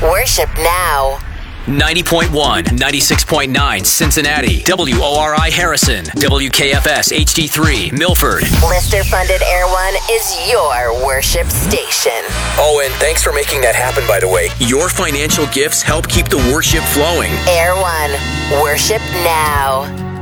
Worship now. 90.1, 96.9 Cincinnati, WORI Harrison, WKFS HD3 Milford. Listener-funded Air One is your worship station. Oh, and thanks for making that happen, by the way. Your financial gifts help keep the worship flowing. Air One, worship now.